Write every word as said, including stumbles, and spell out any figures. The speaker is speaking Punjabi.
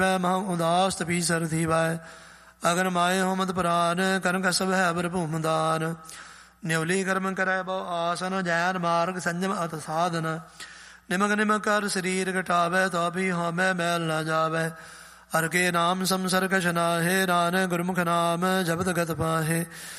ਮਹਾ ਉਦਾਸ ਤਪੀ ਸਰ ਥੀਵੈ। ਅਗਨ ਮਾਏ ਹੋ ਮਦ ਪ੍ਰਾਨ ਕਰਨ ਕਸਬ ਹੈ ਬਰ ਭੂਮ ਦਾਨ। ਨਿਉਲੀ ਕਰਮ ਕਰੈ ਬਹੁ ਆਸਨ ਜੈਨ ਮਾਰਗ ਸੰਜਮ ਅਤ ਸਾਧਨ। ਨਿਮਕ ਨਿਮਕ ਕਰ ਸਰੀਰ ਘਟਾਵੈ ਤੋ ਵੀ ਹਉਮੈ ਮੈਲ ਨ ਜਾਵੈ। ਹਰਿ ਕੇ ਨਾਮ ਸੰਸਰ ਕਛ ਨਾਹਿ ਨਾਨਕ ਗੁਰਮੁਖ ਨਾਮ ਜਪਤ ਗਤ ਪਾਹੇ।